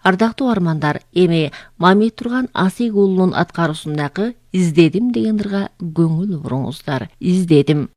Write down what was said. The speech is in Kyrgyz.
Ардактуу армандар, эми Мамит Турган Асик уулунун аткаруусундагы «Издедим» деген ырга көңүл буруңуздар. Издедим.